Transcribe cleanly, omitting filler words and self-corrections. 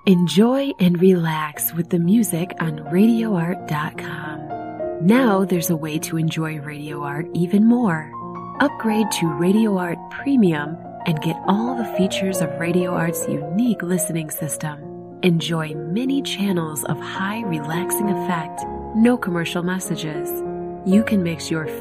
Enjoy and relax with the music on RadioArt.com. Now there's a way to enjoy Radio Art even more. Upgrade to Radio Art Premium and get all the features of Radio Art's unique listening system. Enjoy many channels of high relaxing effect, no commercial messages. You can mix your